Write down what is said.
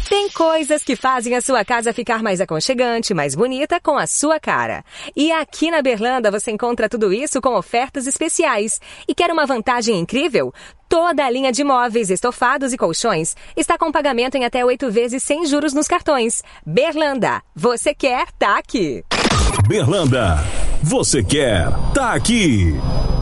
Tem coisas que fazem a sua casa ficar mais aconchegante, mais bonita, com a sua cara. E aqui na Berlanda você encontra tudo isso com ofertas especiais. E quer uma vantagem incrível? Toda a linha de móveis, estofados e colchões está com pagamento em até 8 vezes sem juros nos cartões. Berlanda, você quer, tá aqui. Berlanda, você quer, tá aqui.